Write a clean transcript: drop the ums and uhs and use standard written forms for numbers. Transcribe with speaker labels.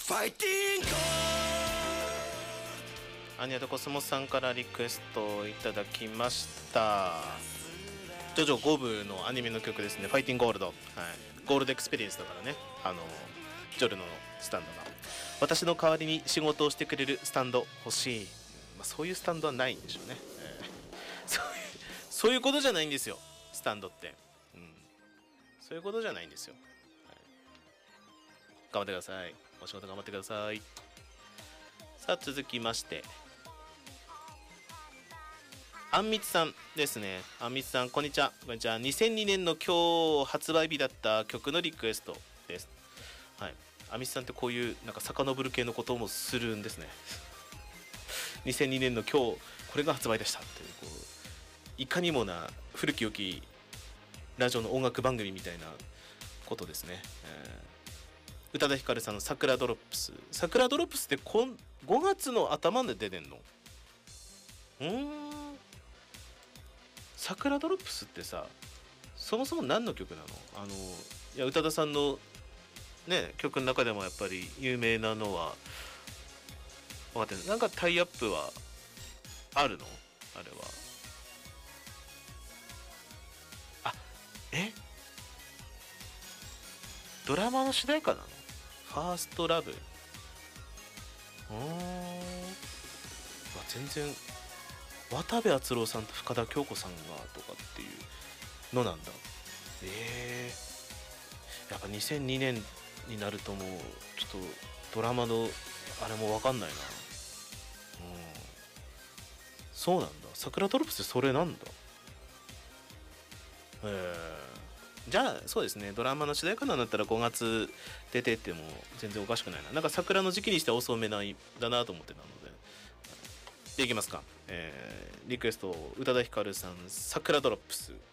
Speaker 1: アニャとコスモスさんからリクエストをいただきました。ジョジョ5部のアニメの曲ですね。ファイティングゴールド、はい、ゴールドエクスペリエンスだからね、ジョルノのスタンドが私の代わりに仕事をしてくれるスタンド欲しい、そういうスタンドはないんでしょうね、そういうことじゃないんですよスタンドって、そういうことじゃないんですよ、頑張ってください、お仕事頑張ってください。さあ続きましてあんみつさんですね。あんみつさんこんにちは。こんにちは。2002年の今日発売日だった曲のリクエストです。はい。あんみつさんってこういうなんか遡る系のこともするんですね。2002年の今日これが発売でしたっていう、こういかにもな古き良きラジオの音楽番組みたいなことですね。宇多田ヒカルさんの桜ドロップス。桜ドロップスって5月の頭で出てんの？桜ドロップスってさ、そもそも何の曲なの？いや宇多田さんのね曲の中でもやっぱり有名なのは分かってる。なんかタイアップはあるの？あれは。あ、ドラマの主題歌なの？ファーストラブ。全然渡部篤郎さんと深田恭子さんがとかっていうのなんだ。やっぱ2002年になるともうちょっとドラマのあれも分かんないな。そうなんだ。桜トロプスってそれなんだ。じゃあそうですね、ドラマの主題歌なんだったら5月出てっても全然おかしくないな。なんか桜の時期にしては遅めないだなと思ってたので。でいきますか。リクエスト宇多田ヒカルさん桜ドロップス。